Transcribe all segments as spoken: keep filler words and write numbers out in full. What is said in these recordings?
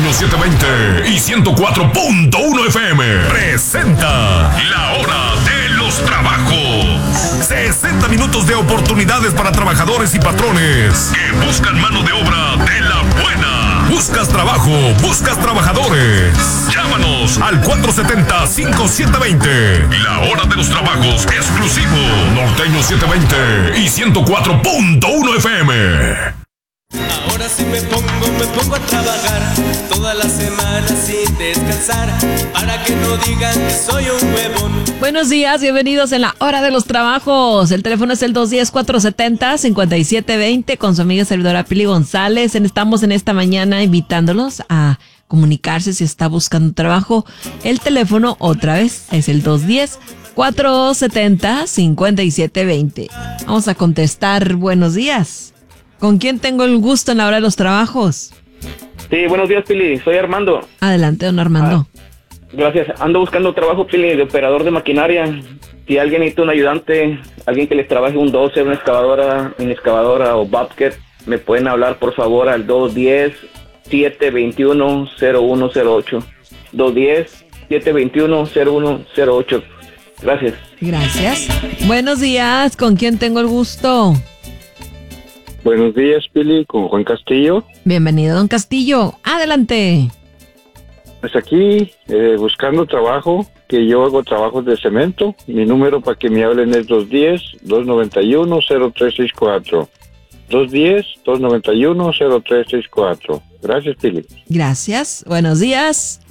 setecientos veinte y ciento cuatro punto uno F M presenta La Hora de los Trabajos. sesenta minutos de oportunidades para trabajadores y patrones que buscan mano de obra de la buena. ¿Buscas trabajo? ¿Buscas trabajadores? Llámanos al cuatro siete cero, cinco siete dos cero. La Hora de los Trabajos exclusivo Norteño setecientos veinte y ciento cuatro punto uno F M. Ahora sí me pongo, me pongo a trabajar toda la semana sin descansar, para que no digan que soy un huevón. Buenos días, bienvenidos en la Hora de los Trabajos. El teléfono es el dos uno cero, cuatro siete cero, cinco siete dos cero con su amiga servidora Pili González. Estamos en esta mañana invitándolos a comunicarse si está buscando trabajo. El teléfono otra vez es el dos uno cero, cuatro siete cero, cinco siete dos cero. Vamos a contestar. Buenos días. ¿Con quién tengo el gusto en la Hora de los Trabajos? Sí, buenos días, Pili. Soy Armando. Adelante, don Armando. Ah, gracias. Ando buscando trabajo, Pili, de operador de maquinaria. Si alguien necesita un ayudante, alguien que les trabaje un doce, una excavadora, una excavadora o Bobcat, me pueden hablar, por favor, al dos uno cero, siete dos uno, cero uno cero ocho. dos uno cero, siete dos uno, cero uno cero ocho. Gracias. Gracias. Buenos días. ¿Con quién tengo el gusto? Buenos días, Pili, con Juan Castillo. Bienvenido, don Castillo. Adelante. Pues aquí, eh, buscando trabajo, que yo hago trabajos de cemento. Mi número para que me hablen es dos uno cero, dos nueve uno, cero tres seis cuatro. dos uno cero, dos nueve uno, cero tres seis cuatro. Gracias, Pili. Gracias. Buenos días.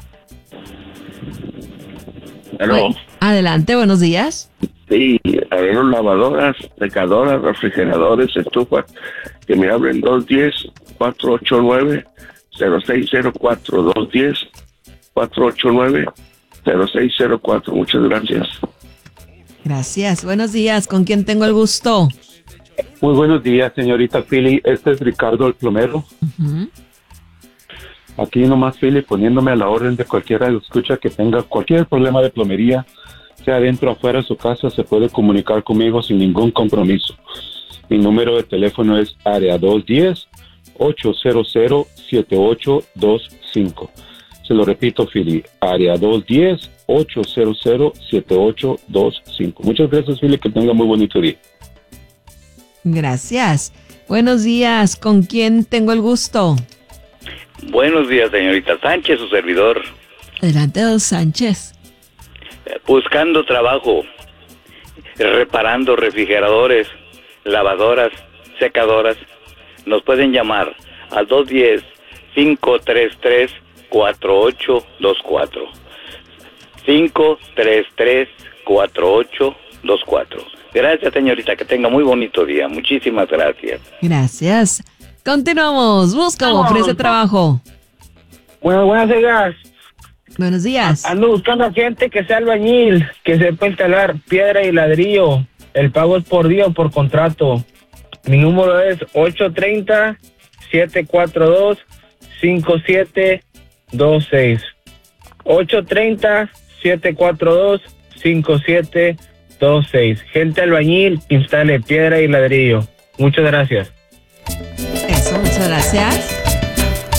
Hello. Adelante, buenos días. Sí, arreglo lavadoras, secadoras, refrigeradores, estufas, que me hablen dos uno cero, cuatro ocho nueve, cero seis cero cuatro, dos uno cero, cuatro ocho nueve, cero seis cero cuatro. Muchas gracias. Gracias. Buenos días. ¿Con quién tengo el gusto? Muy buenos días, señorita Pili. Este es Ricardo el plomero. Uh-huh. Aquí nomás, Pili, poniéndome a la orden de cualquiera que escucha que tenga cualquier problema de plomería, sea dentro o afuera de su casa, se puede comunicar conmigo sin ningún compromiso. Mi número de teléfono es área dos uno cero, ocho cero cero, siete ocho dos cinco. Se lo repito, Fili, área dos uno cero, ocho cero cero, siete ocho dos cinco. Muchas gracias, Fili, que tenga muy bonito día. Gracias. Buenos días. ¿Con quién tengo el gusto? Buenos días, señorita Sánchez, su servidor. Adelante, don Sánchez. Buscando trabajo, reparando refrigeradores, lavadoras, secadoras. Nos pueden llamar al dos uno cero, cinco tres tres, cuatro ocho dos cuatro. cinco tres tres, cuatro ocho dos cuatro. Gracias, señorita, que tenga muy bonito día. Muchísimas gracias. Gracias. Continuamos. Busca o ofrece trabajo. Bueno, buenas días. Buenos días. Ando buscando a gente que sea albañil, que sepa instalar piedra y ladrillo. El pago es por día o por contrato. Mi número es ocho tres cero, siete cuatro dos, cinco siete dos seis. ocho tres cero, siete cuatro dos, cinco siete dos seis. Gente albañil, instale piedra y ladrillo. Muchas gracias. Eso, muchas gracias.